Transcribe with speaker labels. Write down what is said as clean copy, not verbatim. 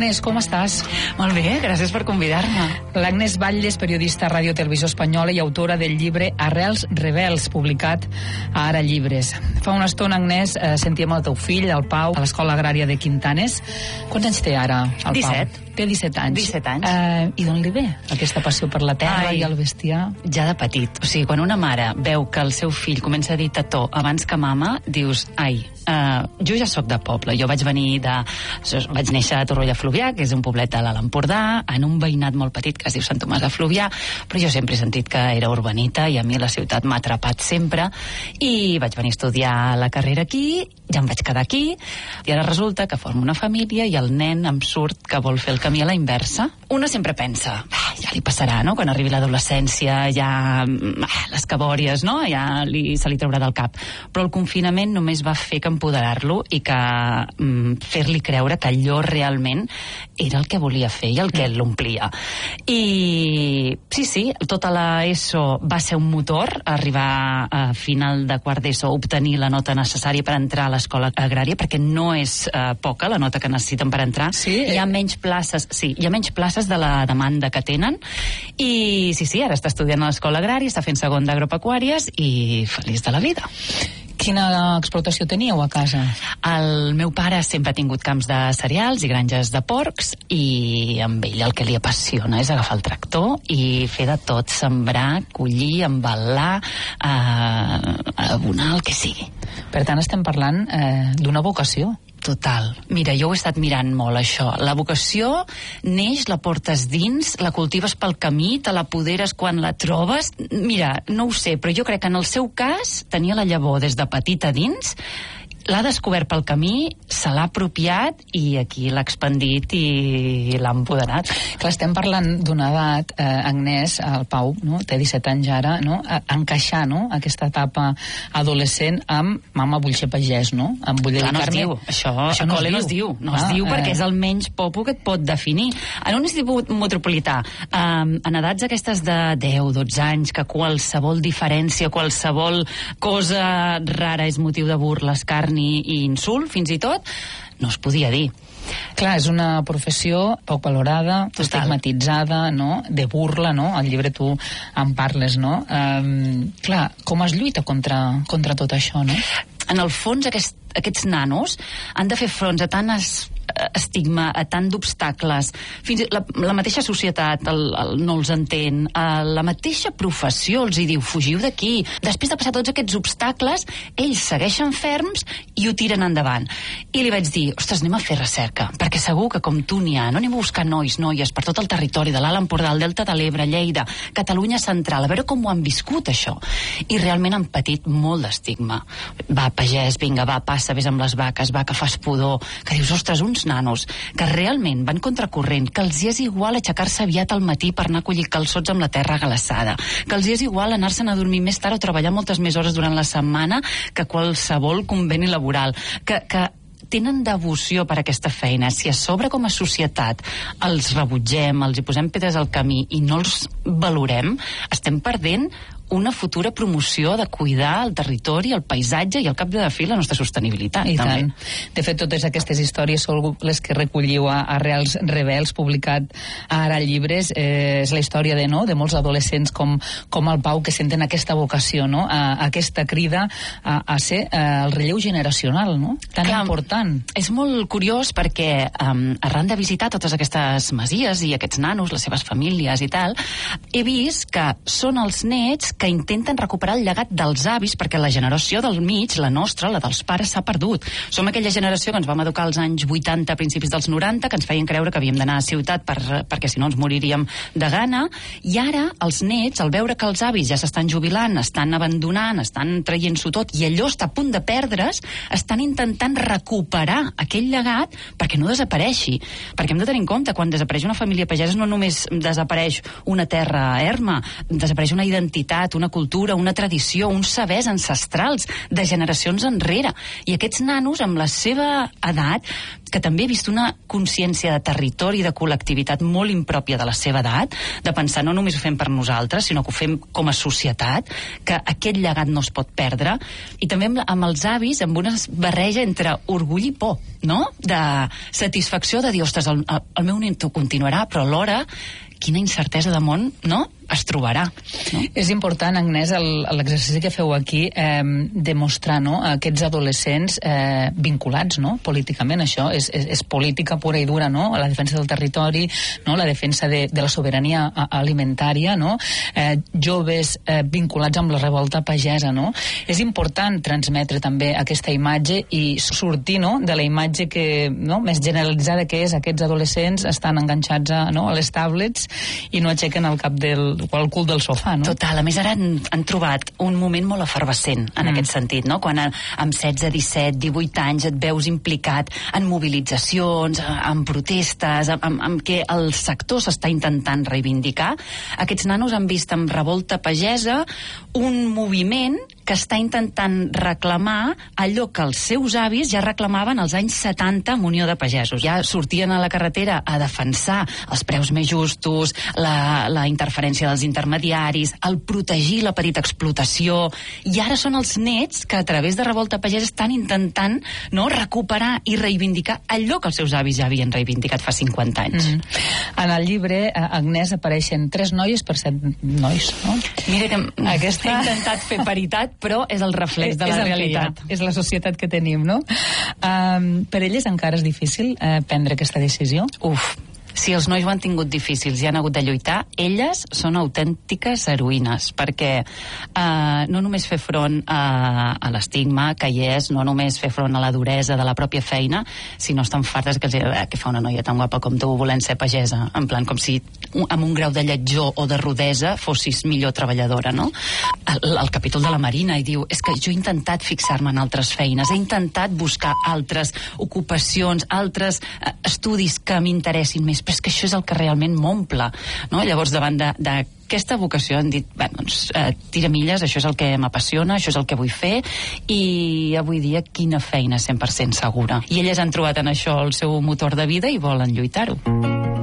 Speaker 1: Agnès, com estàs?
Speaker 2: Molt bé, gràcies per convidar-me.
Speaker 1: L'Agnès Batlle és periodista a Ràdio Televisió Espanyola i autora del llibre Arrels Rebels, publicat a Ara Llibres. Fa una estona, Agnès, sentíem el teu fill, el Pau, a l'Escola Agrària de Quintanes. Quants anys té ara, el
Speaker 2: 17.
Speaker 1: Pau? Té 17 anys.
Speaker 2: 17 anys.
Speaker 1: I d'on li ve aquesta passió per la terra i el bestiar?
Speaker 2: Ja de petit. O sigui, quan una mare veu que el seu fill comença a dir tató abans que mama, dius, jo ja sóc de poble. Jo vaig néixer a Torroella de Fluvià, que és un poblet de l'Alt Empordà, en un veïnat molt petit que es diu Sant Tomàs de Fluvià, però jo sempre he sentit que era urbanita i a mi la ciutat m'ha atrapat sempre, i vaig venir a estudiar la carrera aquí, ja em vaig quedar aquí, i ara resulta que formo una família i el nen em surt que vol fer el camí a la inversa. Una sempre pensa, ja li passarà, no?, quan arribi l'adolescència, ja les cabòries, no?, ja se li traurà del cap. Però el confinament només va fer que empoderar-lo i que fer-li creure que allò realment era el que volia fer i el que l'omplia. I sí, tota l'ESO va ser un motor, arribar a final de quart d'ESO, obtenir la nota necessària per entrar a l'escola agrària, perquè no és poca la nota que necessiten per entrar.
Speaker 1: Sí?
Speaker 2: Hi ha menys places, de la demanda que tenen, i sí, ara està estudiant a l'escola agrària, està fent segon d'agropecuàries i feliç de la vida.
Speaker 1: Quina explotació teníeu a casa?
Speaker 2: El meu pare sempre ha tingut camps de cereals i granges de porcs, i amb ell el que li apassiona és agafar el tractor i fer de tot, sembrar, collir, embalar, abonar, el que sigui.
Speaker 1: Per tant, estem parlant d'una vocació.
Speaker 2: Total. Mira, jo ho he estat mirant molt, això. La vocació neix, la portes dins, la cultives pel camí, te l'apoderes quan la trobes. Mira, no ho sé, però jo crec que en el seu cas tenia la llavor des de petita dins, l'ha descobert pel camí, se l'ha apropiat i aquí l'ha expandit i l'ha empoderat.
Speaker 1: Clar, estem parlant d'una edat, Agnès, el Pau, no?, té 17 anys ara, no?, encaixar, no?, aquesta etapa adolescent amb mama vull ser pagès, no?, amb vull dedicar-me...
Speaker 2: No es diu, això a col·le no es diu. No es diu perquè és el menys popo que et pot definir. En un institut metropolità, en edats aquestes de 10-12 anys, que qualsevol diferència, qualsevol cosa rara és motiu de burla, escarni i insult, fins i tot, no es podia dir.
Speaker 1: Clar, és una professió poc valorada, estigmatitzada, no?, de burla, no?, al llibre tu en parles, no? Clar, com es lluita contra tot això, no?
Speaker 2: En el fons, aquests nanos han de fer front a tant estigma, a tant d'obstacles, fins la mateixa societat no els entén, la mateixa professió els hi diu fugiu d'aquí. Després de passar tots aquests obstacles, ells segueixen ferms i ho tiren endavant. I li vaig dir, ostres, anem a fer recerca, perquè segur que com tu n'hi ha, no anem a buscar noies per tot el territori de l'Alt Empordà, el Delta de l'Ebre, Lleida, Catalunya Central, a veure com ho han viscut això. I realment han patit molt d'estigma. Va, pagès, vinga, va, passa, vés amb les vaques, va, que fas pudor, que dius, ostres, uns nanos que realment van contracorrent, que els hi és igual aixecar-se aviat al matí per anar a collir calçots amb la terra glaçada, que els hi és igual anar-se'n a dormir més tard o treballar moltes més hores durant la setmana que qualsevol conveni laboral, que tenen devoció per aquesta feina. Si a sobre com a societat els rebutgem, els hi posem pedres al camí i no els valorem, estem perdent una futura promoció de cuidar el territori, el paisatge i al cap de fi la nostra sostenibilitat.
Speaker 1: I
Speaker 2: també.
Speaker 1: tant. De fet, totes aquestes històries són les que recolliu a Arrels Rebels, publicat a Ara Llibres. És la història de molts adolescents com el Pau, que senten aquesta vocació, no?, aquesta crida a ser el relleu generacional, no?, tan important.
Speaker 2: És molt curiós perquè arran de visitar totes aquestes masies i aquests nanos, les seves famílies i tal, he vist que són els nets que intenten recuperar el llegat dels avis, perquè la generació del mig, la nostra, la dels pares, s'ha perdut. Som aquella generació que ens vam educar als anys 80, principis dels 90, que ens feien creure que havíem d'anar a ciutat perquè si no ens moriríem de gana, i ara els nets, al veure que els avis ja s'estan jubilant, estan abandonant, estan traient-s'ho tot, i allò està a punt de perdre's, estan intentant recuperar aquell llegat perquè no desapareixi. Perquè hem de tenir en compte, quan desapareix una família pagesa no només desapareix una terra erma, desapareix una identitat, una cultura, una tradició, uns sabers ancestrals de generacions enrere. I aquests nanos, amb la seva edat, que també he vist una consciència de territori i de col·lectivitat molt impròpia de la seva edat, de pensar no només ho fem per nosaltres, sinó que ho fem com a societat, que aquest llegat no es pot perdre, i també amb els avis, amb una barreja entre orgull i por, no? De satisfacció de dir, ostres, el meu net continuarà, però alhora quina incertesa de món, no?, es trobarà. No?
Speaker 1: És important, Agnès, l'exercici que feu aquí, demostrar, no?, aquests adolescents vinculats, no?, políticament. Això és política pura i dura, no?, la defensa del territori, no?, la defensa de la sobirania alimentària, no?, joves vinculats amb la revolta pagesa, no? És important transmetre també aquesta imatge i sortir, no?, de la imatge que, no?, més generalitzada que és aquests adolescents estan enganxats a les tablets i no aixequen el cap o el cul del sofà, no?
Speaker 2: Total, a més ara han trobat un moment molt efervescent en aquest sentit, no? Quan amb 16, 17, 18 anys et veus implicat en mobilitzacions, en protestes, en què el sector s'està intentant reivindicar, aquests nanos han vist en Revolta Pagesa un moviment que està intentant reclamar allò que els seus avis ja reclamaven als anys 70 amb Unió de Pagesos. Ja sortien a la carretera a defensar els preus més justos, la interferència dels intermediaris, el protegir la petita explotació, i ara són els nets que a través de Revolta Pagesa estan intentant, no, recuperar i reivindicar allò que els seus avis ja havien reivindicat fa 50 anys.
Speaker 1: En el llibre, Agnès, apareixen 3 noies per 7 nois, no?
Speaker 2: Mira que he intentat fer paritat, però és el reflex de la realitat.
Speaker 1: És la societat que tenim, no? Per elles encara és difícil prendre aquesta decisió?
Speaker 2: Si els nois ho han tingut difícils i han hagut de lluitar, elles són autèntiques heroïnes, perquè no només fer front a l'estigma que hi és, no només fer front a la duresa de la pròpia feina, sinó estan fartes que els diuen que fa una noia tan guapa com tu volent ser pagesa, en plan com si amb un grau de lletjor o de rudesa fossis millor treballadora, no? El capítol de la Marina, i diu, és que jo he intentat fixar-me en altres feines, he intentat buscar altres ocupacions, altres estudis que m'interessin més, però és que això és el que realment m'omple, no? Llavors, davant d'aquesta vocació han dit, bé, doncs, tira milles, això és el que m'apassiona, això és el que vull fer, i avui dia quina feina 100% segura. I elles han trobat en això el seu motor de vida i volen lluitar-ho.